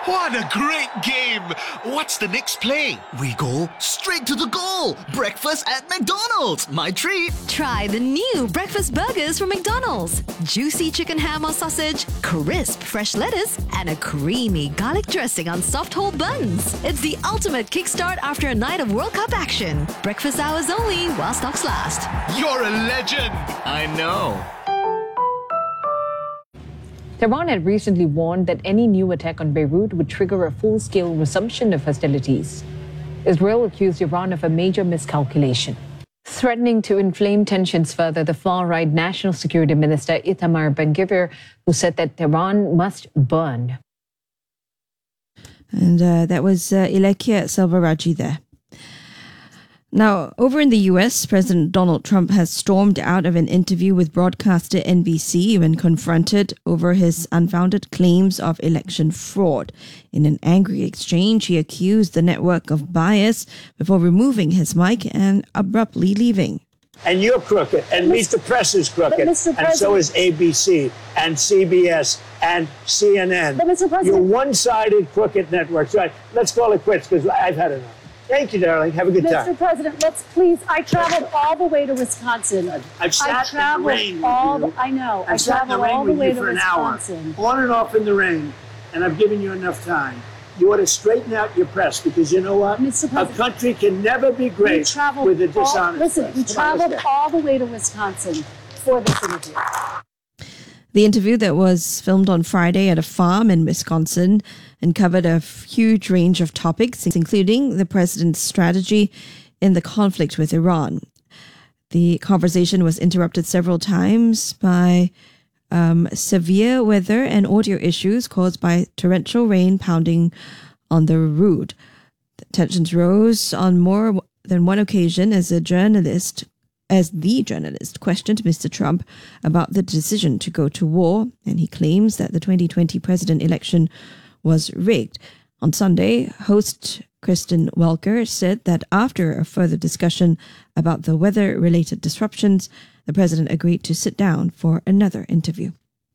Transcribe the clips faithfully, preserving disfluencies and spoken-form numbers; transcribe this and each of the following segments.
What a great game! What's the next play? We go straight to the goal. Breakfast at McDonald's. My treat. Try the new breakfast burgers from McDonald's. Juicy chicken ham or sausage, crisp fresh lettuce, and a creamy garlic dressing on soft whole buns. It's the ultimate kickstart after a night of World Cup action. Breakfast hours only while stocks last. You're a legend! I know. Tehran had recently warned that any new attack on Beirut would trigger a full-scale resumption of hostilities. Israel accused Iran of a major miscalculation. Threatening to inflame tensions further, the far-right National Security Minister Itamar Ben-Gvir, who said that Tehran must burn. And uh, that was uh, Ilekia Selvaraji there. Now, over in the U S, President Donald Trump has stormed out of an interview with broadcaster N B C when confronted over his unfounded claims of election fraud. In an angry exchange, he accused the network of bias before removing his mic and abruptly leaving. And you're crooked, and Mister Press is crooked, and so is A B C, and C B S, and C N N. But Mister President, you're one-sided crooked networks. Right, let's call it quits, because I've had enough. Thank you, darling. Have a good Mister time. Mister President, let's please. I traveled all the way to Wisconsin. I've, I've sat I in the rain all with you. The, I know. I've I sat in the traveled rain all the with way you to for an Wisconsin. hour, on and off in the rain, and I've given you enough time. You ought to straighten out your press, because you know what? Mister A President, country can never be great with a dishonest all, Listen, press. we Come traveled on, all the way to Wisconsin for this interview. The interview that was filmed on Friday at a farm in Wisconsin and covered a huge range of topics, including the president's strategy in the conflict with Iran. The conversation was interrupted several times by um, severe weather and audio issues caused by torrential rain pounding on the road. The tensions rose on more than one occasion as a journalist as the journalist questioned Mister Trump about the decision to go to war, and he claims that the twenty twenty president election was rigged. On Sunday, host Kristen Welker said that after a further discussion about the weather-related disruptions, the president agreed to sit down for another interview.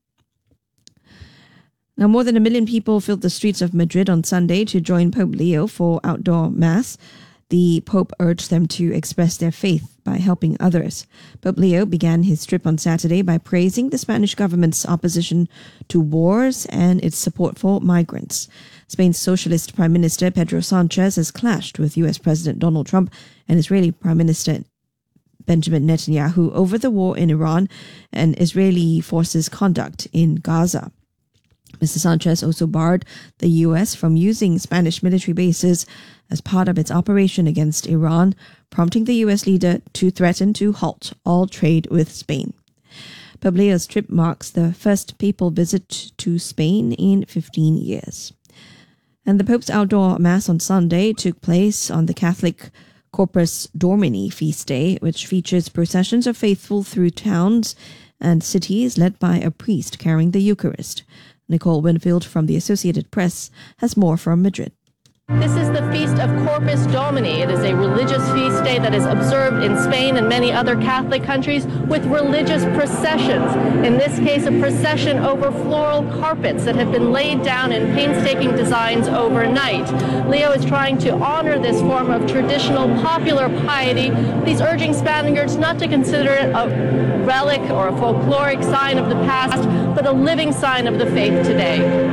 Now, more than a million people filled the streets of Madrid on Sunday to join Pope Leo for outdoor mass. The Pope urged them to express their faith by helping others. Pope Leo began his trip on Saturday by praising the Spanish government's opposition to wars and its support for migrants. Spain's socialist Prime Minister Pedro Sanchez has clashed with U S President Donald Trump and Israeli Prime Minister Benjamin Netanyahu over the war in Iran and Israeli forces' conduct in Gaza. Mister Sanchez also barred the U S from using Spanish military bases as part of its operation against Iran, prompting the U S leader to threaten to halt all trade with Spain. Pope Leo's trip marks the first papal visit to Spain in fifteen years. And the Pope's outdoor mass on Sunday took place on the Catholic Corpus Domini feast day, which features processions of faithful through towns and cities led by a priest carrying the Eucharist. Nicole Winfield from the Associated Press has more from Madrid. This is the Feast of Corpus Domini. It is a religious feast day that is observed in Spain and many other Catholic countries with religious processions. In this case, a procession over floral carpets that have been laid down in painstaking designs overnight. Leo is trying to honor this form of traditional popular piety. He's urging Spaniards not to consider it a relic or a folkloric sign of the past, but a living sign of the faith today.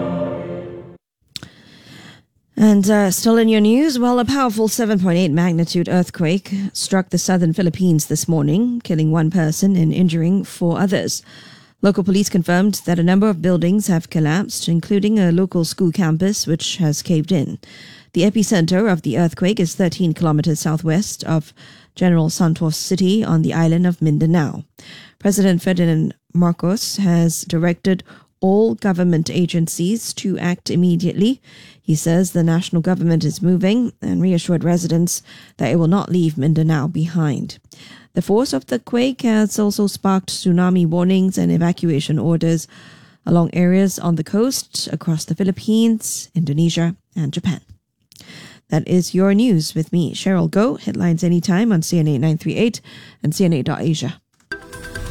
And uh, still in your news, well, a powerful seven point eight magnitude earthquake struck the southern Philippines this morning, killing one person and injuring four others. Local police confirmed that a number of buildings have collapsed, including a local school campus, which has caved in. The epicenter of the earthquake is thirteen kilometers southwest of General Santos City on the island of Mindanao. President Ferdinand Marcos has directed all government agencies to act immediately. He says the national government is moving and reassured residents that it will not leave Mindanao behind. The force of the quake has also sparked tsunami warnings and evacuation orders along areas on the coast across the Philippines, Indonesia, and Japan. That is your news with me, Cheryl Goh. Headlines anytime on C N A nine thirty-eight and C N A dot Asia.